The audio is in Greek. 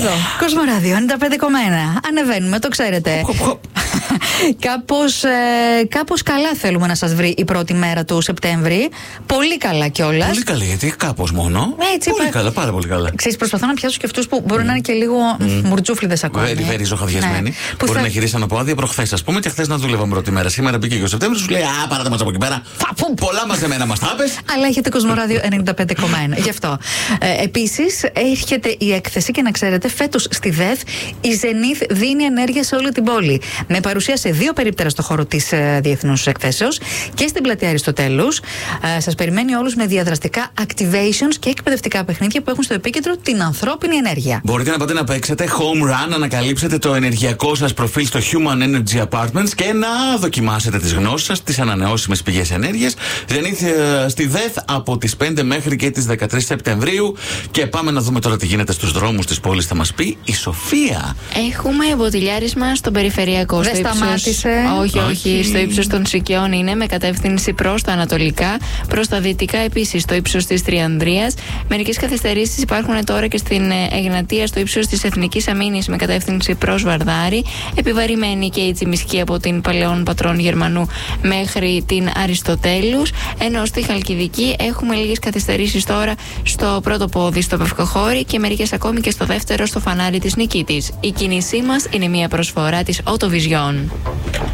Εδώ, Κοσμοράδιο 95,1. Ανεβαίνουμε, το ξέρετε. Κάπως καλά θέλουμε να σας βρει η πρώτη μέρα του Σεπτέμβρη. Πολύ καλά κιόλας. Πολύ καλά, γιατί κάπως μόνο. Έτσι, πολύ καλά, πάρα πολύ καλά. Ξέρεις, προσπαθώ να πιάσω και αυτούς που μπορεί να είναι και λίγο μουρτζούφλιδες ακόμα. Very ζωχαδιασμένοι. Μπορεί να γυρίσαν από άδεια προχθές, ας πούμε, και χθες να δούλευαν πρώτη μέρα. Σήμερα μπήκε και ο Σεπτέμβρης, σου λέει α, πάράτε μας από εκεί πέρα. Πολλά μαζεμένα μας τα πες. Αλλά έχετε Κοσμοράδιο 95,1. Γι' αυτό. Επίσης, έρχεται η έκθεση και να ξέρετε, φέτος στη ΔΕΘ η Zenith δίνει ενέργεια σε όλη την πόλη. Με παρουσία σε 2 περίπτερα στο χώρο της Διεθνούς Εκθέσεως και στην πλατεία Αριστοτέλους. Σας περιμένει όλους με διαδραστικά activations και εκπαιδευτικά παιχνίδια που έχουν στο επίκεντρο την ανθρώπινη ενέργεια. Μπορείτε να πάτε να παίξετε home run, να ανακαλύψετε το ενεργειακό σας προφίλ στο Human Energy Apartments και να δοκιμάσετε τις γνώσεις σας, τις ανανεώσιμες πηγές ενέργειας. Zenith στη ΔΕΘ από τις 5 μέχρι και τις 13 Σεπτεμβρίου. Και πάμε να δούμε τώρα τι γίνεται στους δρόμους της πόλης. Θα μας πει η Σοφία. Έχουμε μποτιλιάρισμα στον περιφερειακό. Δεν σταμάτησε. Όχι. Στο ύψος των Σικιών είναι με κατεύθυνση προς τα ανατολικά, προς τα δυτικά επίσης στο ύψος της Τριανδρίας. Μερικές καθυστερήσεις υπάρχουν τώρα και στην Εγνατία στο ύψος της Εθνικής Αμήνης με κατεύθυνση προς Βαρδάρη. Επιβαρημένη και η Τσιμισκή από την Παλαιών Πατρών Γερμανού μέχρι την Αριστοτέλους. Ενώ στη Χαλκιδική έχουμε λίγες καθυστερήσεις τώρα στο πρώτο πόδι στο Πευκοχώρι και μερικές ακόμη και στο δεύτερο στο φανάρι της Νικήτης. Η κίνησή μας είναι μια προσφορά της Autovision.